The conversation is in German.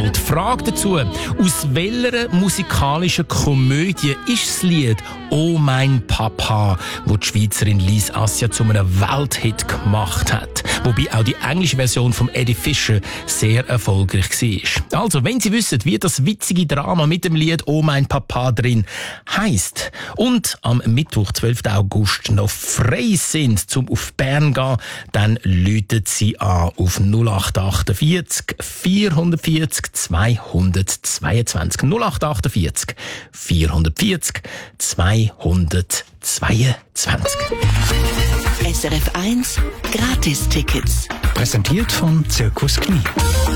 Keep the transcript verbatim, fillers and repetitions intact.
Und die Frage dazu, aus welcher musikalischen Komödie ist das Lied «Oh mein Papa», wo die Schweizerin Lise Assia zu einem Welthit gemacht hat. Wobei auch die englische Version von Eddie Fischer sehr erfolgreich war. Also, wenn Sie wissen, wie das witzige Drama mit dem Lied «Oh mein Papa» drin heisst und am Mittwoch, zwölften August, noch frei sind, zum auf Bern gehen, dann läuten Sie an auf null acht achtundvierzig vierhundertvierzig zweihundertzweiundzwanzig. null acht achtundvierzig vierhundertvierzig zweihundertzweiundzwanzig. S R F eins Gratis-Tickets. Präsentiert von Zirkus Knie.